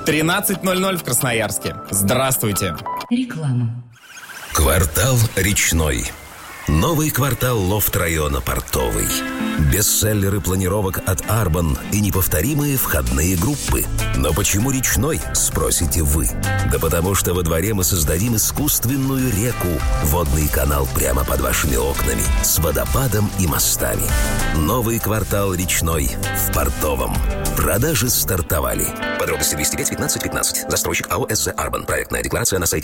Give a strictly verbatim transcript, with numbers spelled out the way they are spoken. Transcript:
тринадцать ноль ноль в Красноярске. Здравствуйте. Реклама. Квартал Речной. Новый квартал лофт-района Портовый. Бестселлеры планировок от Арбан и неповторимые входные группы. Но почему Речной, спросите вы? Да потому что во дворе мы создадим искусственную реку, водный канал прямо под вашими окнами, с водопадом и мостами. Новый квартал Речной в Портовом. Продажи стартовали. Подробности двести пять пятнадцать пятнадцать. Застройщик АО СЗ Арбан. Проектная декларация на сайте